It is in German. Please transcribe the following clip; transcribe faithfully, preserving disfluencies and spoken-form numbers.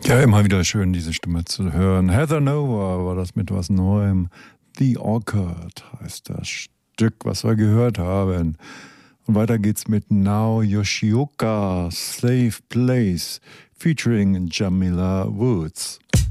Ja, immer wieder schön, diese Stimme zu hören. Heather Nova war das mit was Neuem. The Orchid heißt das Stück, was wir gehört haben. Und weiter geht's mit Nao Yoshioka, Safe Place, featuring Jamila Woods.